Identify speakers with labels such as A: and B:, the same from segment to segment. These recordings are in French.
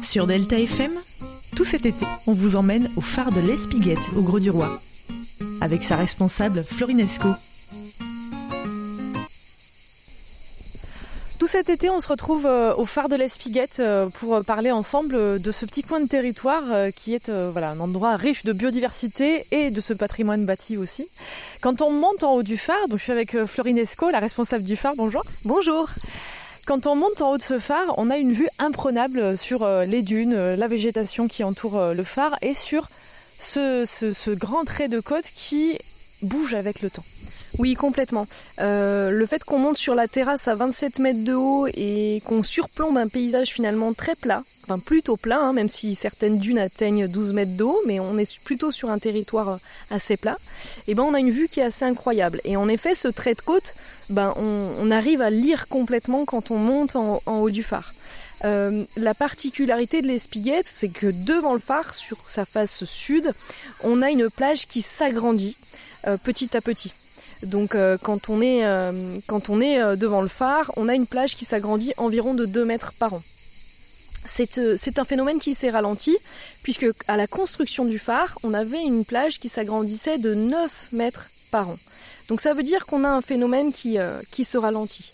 A: Sur Delta FM, tout cet été, on vous emmène au phare de l'Espiguette, au Grau-du-Roi, avec sa responsable Florine Escaut.
B: Tout cet été, on se retrouve au phare de l'Espiguette pour parler ensemble de ce petit coin de territoire qui est un endroit riche de biodiversité et de ce patrimoine bâti aussi. Quand on monte en haut du phare, donc je suis avec Florine Escaut, la responsable du phare, bonjour.
C: Bonjour.
B: Quand on monte en haut de ce phare, on a une vue imprenable sur les dunes, la végétation qui entoure le phare et sur ce grand trait de côte qui bouge avec le temps.
C: Oui, complètement. Le fait qu'on monte sur la terrasse à 27 mètres de haut et qu'on surplombe un paysage finalement très plat, enfin plutôt plat, même si certaines dunes atteignent 12 mètres de haut, mais on est plutôt sur un territoire assez plat, et on a une vue qui est assez incroyable. Et en effet, ce trait de côte, on arrive à lire complètement quand on monte en haut du phare. La particularité de l'Espiguette, c'est que devant le phare, sur sa face sud, on a une plage qui s'agrandit petit à petit. Donc quand on est devant le phare, on a une plage qui s'agrandit environ de 2 mètres par an. C'est un phénomène qui s'est ralenti, puisque à la construction du phare, on avait une plage qui s'agrandissait de 9 mètres par an. Donc ça veut dire qu'on a un phénomène qui se ralentit.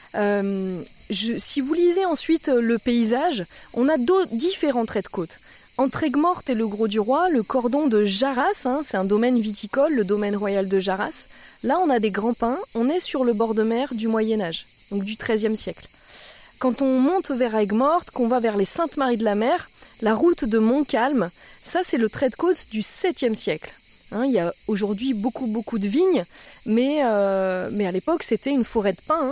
C: Si vous lisez ensuite le paysage, on a différents traits de côte. Entre Aigues-Mortes et le Grau-du-Roi, le cordon de Jarras, c'est un domaine viticole, le domaine royal de Jarras. Là, on a des grands pins, on est sur le bord de mer du Moyen-Âge, donc du XIIIe siècle. Quand on monte vers Aigues-Mortes, qu'on va vers les Saintes-Maries-de-la-Mer, la route de Montcalm, ça c'est le trait de côte du 7e siècle. Il y a aujourd'hui beaucoup de vignes, mais à l'époque c'était une forêt de pins.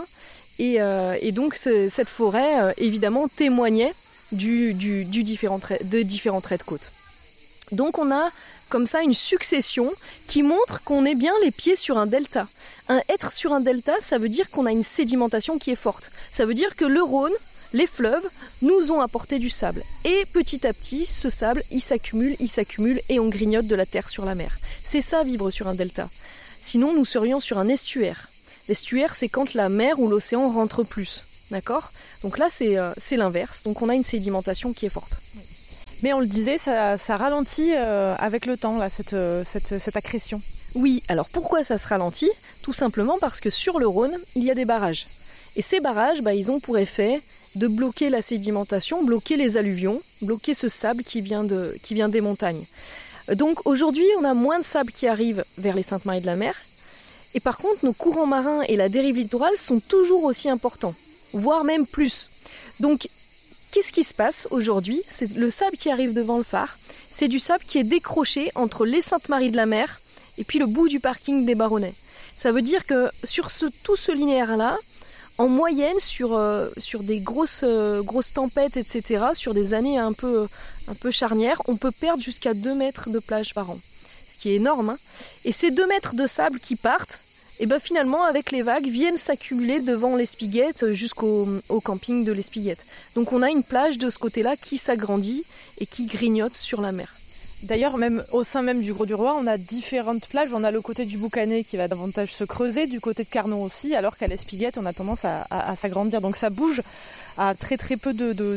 C: Et donc cette forêt, évidemment, témoignait de différents traits de côte. Donc on a comme ça une succession qui montre qu'on est bien les pieds sur un delta. Être sur un delta, ça veut dire qu'on a une sédimentation qui est forte. Ça veut dire que le Rhône, les fleuves, nous ont apporté du sable. Et petit à petit, ce sable, il s'accumule et on grignote de la terre sur la mer. C'est ça, vivre sur un delta. Sinon, nous serions sur un estuaire. L'estuaire, c'est quand la mer ou l'océan rentre plus. D'accord ? Donc là, c'est l'inverse. Donc on a une sédimentation qui est forte.
B: Mais on le disait, ça ralentit avec le temps, là, cette accrétion.
C: Oui, alors pourquoi ça se ralentit ? Tout simplement parce que sur le Rhône, il y a des barrages. Et ces barrages, ils ont pour effet de bloquer la sédimentation, bloquer les alluvions, bloquer ce sable qui vient des montagnes. Donc aujourd'hui, on a moins de sable qui arrive vers les Saintes-Maries-de-la-Mer. Et par contre, nos courants marins et la dérive littorale sont toujours aussi importants, voire même plus. Donc, qu'est-ce qui se passe aujourd'hui ? C'est le sable qui arrive devant le phare. C'est du sable qui est décroché entre les Saintes-Maries-de-la-Mer et puis le bout du parking des Baronnets. Ça veut dire que sur tout ce linéaire-là, en moyenne, sur des grosses tempêtes, etc., sur des années un peu charnières, on peut perdre jusqu'à 2 mètres de plage par an. Ce qui est énorme. Et ces 2 mètres de sable qui partent, finalement, avec les vagues, viennent s'accumuler devant l'Espiguette jusqu'au camping de l'Espiguette. Donc on a une plage de ce côté-là qui s'agrandit et qui grignote sur la mer.
B: D'ailleurs, même au sein même du Grau-du-Roi, on a différentes plages. On a le côté du Boucanet qui va davantage se creuser, du côté de Carnon aussi, alors qu'à l'Espiguette, on a tendance à s'agrandir. Donc ça bouge à très peu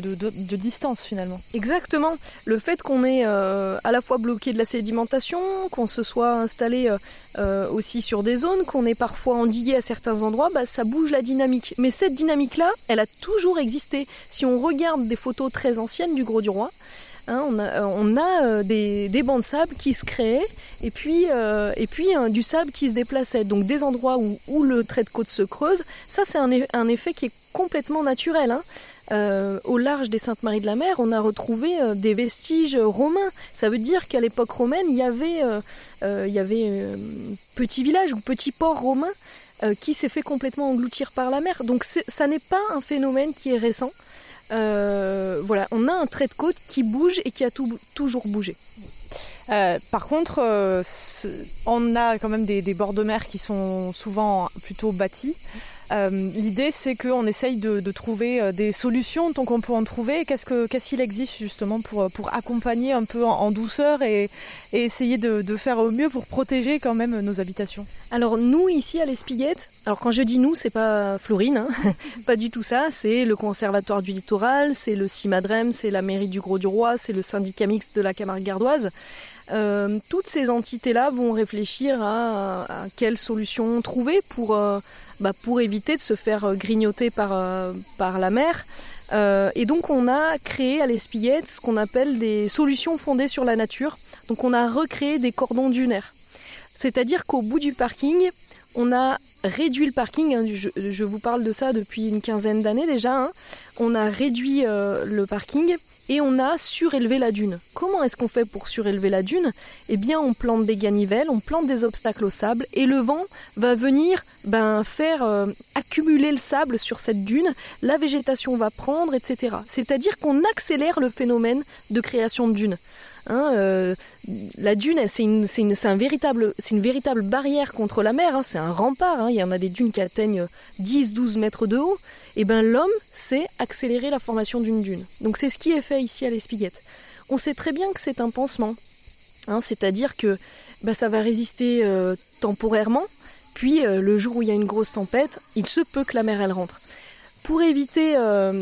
B: de distance finalement.
C: Exactement. Le fait qu'on ait à la fois bloqué de la sédimentation, qu'on se soit installé aussi sur des zones, qu'on ait parfois endigué à certains endroits, ça bouge la dynamique. Mais cette dynamique-là, elle a toujours existé. Si on regarde des photos très anciennes du Grau-du-Roi, on a des bancs de sable qui se créaient et puis du sable qui se déplaçait. Donc des endroits où le trait de côte se creuse, ça c'est un effet qui est complètement naturel. Au large des Saintes-Maries-de-la-Mer, on a retrouvé des vestiges romains. Ça veut dire qu'à l'époque romaine, il y avait petit village ou petit port romain qui s'est fait complètement engloutir par la mer. Donc ça n'est pas un phénomène qui est récent. On a un trait de côte qui bouge et qui a toujours bougé.
B: Par contre, on a quand même des bords de mer qui sont souvent plutôt bâtis. L'idée, c'est qu'on essaye de trouver des solutions tant qu'on peut en trouver. Qu'est-ce qu'il existe justement pour accompagner un peu en douceur et essayer de faire au mieux pour protéger quand même nos habitations?
C: Alors nous, ici à l'Espiguette, alors quand je dis nous, c'est pas Florine, hein, pas du tout ça, c'est le Conservatoire du Littoral, c'est le CIMADREM, c'est la mairie du Grau-du-Roi, c'est le syndicat mixte de la Camargue gardoise. Toutes ces entités-là vont réfléchir à quelles solutions trouver pour éviter de se faire grignoter par la mer. Et donc on a créé à l'Espiguette ce qu'on appelle des solutions fondées sur la nature. Donc on a recréé des cordons dunaires. C'est-à-dire qu'au bout du parking, on a réduit le parking, hein, je vous parle de ça depuis une quinzaine d'années déjà, hein. On a réduit le parking et on a surélevé la dune. Comment est-ce qu'on fait pour surélever la dune? Eh bien on plante des ganivelles, on plante des obstacles au sable et le vent va venir faire accumuler le sable sur cette dune, la végétation va prendre, etc. C'est-à-dire qu'on accélère le phénomène de création de dunes. La dune, c'est une véritable barrière contre la mer, hein, c'est un rempart, hein, il y en a des dunes qui atteignent 10-12 mètres de haut, et l'homme sait accélérer la formation d'une dune. Donc c'est ce qui est fait ici à l'Espiguette. On sait très bien que c'est un pansement, hein, c'est-à-dire que ça va résister temporairement, puis le jour où il y a une grosse tempête, il se peut que la mer elle rentre. Pour éviter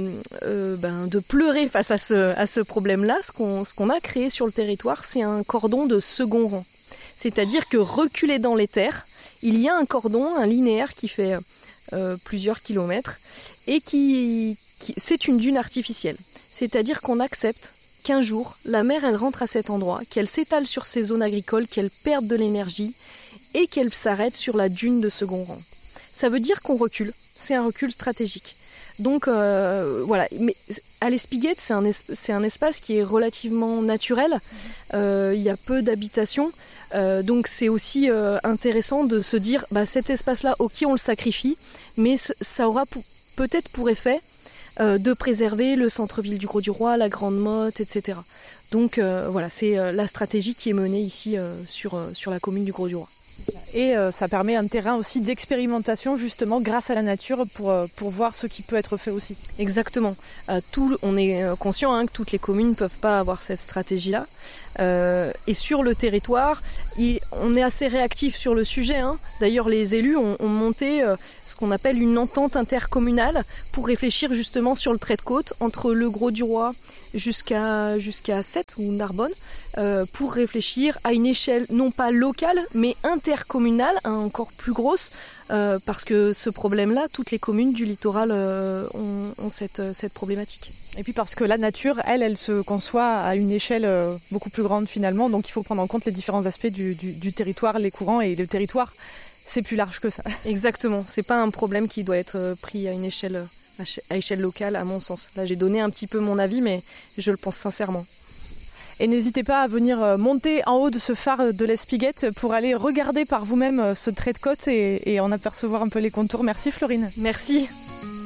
C: de pleurer face à ce problème-là, ce qu'on a créé sur le territoire, c'est un cordon de second rang. C'est-à-dire que reculé dans les terres, il y a un cordon, un linéaire qui fait plusieurs kilomètres et c'est une dune artificielle. C'est-à-dire qu'on accepte qu'un jour, la mer elle rentre à cet endroit, qu'elle s'étale sur ces zones agricoles, qu'elle perde de l'énergie et qu'elle s'arrête sur la dune de second rang. Ça veut dire qu'on recule, c'est un recul stratégique. Donc voilà, mais à l'Espiguette, c'est un espace qui est relativement naturel, il y a peu d'habitations, donc c'est aussi intéressant de se dire, cet espace-là, ok, on le sacrifie, mais ça aura peut-être pour effet de préserver le centre-ville du Grau-du-Roi, la Grande Motte, etc. Donc voilà, c'est la stratégie qui est menée ici sur la commune du Grau-du-Roi.
B: Et ça permet un terrain aussi d'expérimentation justement grâce à la nature pour voir ce qui peut être fait aussi.
C: Exactement. On est conscient que toutes les communes ne peuvent pas avoir cette stratégie-là. Et sur le territoire, on est assez réactif sur le sujet, hein. D'ailleurs, les élus ont monté ce qu'on appelle une entente intercommunale pour réfléchir justement sur le trait de côte entre le Grau-du-Roi jusqu'à Sète ou Narbonne, pour réfléchir à une échelle non pas locale mais intercommunale, encore plus grosse, parce que ce problème-là, toutes les communes du littoral ont cette problématique.
B: Et puis parce que la nature, elle se conçoit à une échelle beaucoup plus grande finalement, donc il faut prendre en compte les différents aspects du territoire, les courants, et le territoire, c'est plus large que ça.
C: Exactement, c'est pas un problème qui doit être pris à échelle locale, à mon sens. Là, j'ai donné un petit peu mon avis, mais je le pense sincèrement.
B: Et n'hésitez pas à venir monter en haut de ce phare de l'Espiguette pour aller regarder par vous-même ce trait de côte et en apercevoir un peu les contours. Merci Florine.
C: Merci.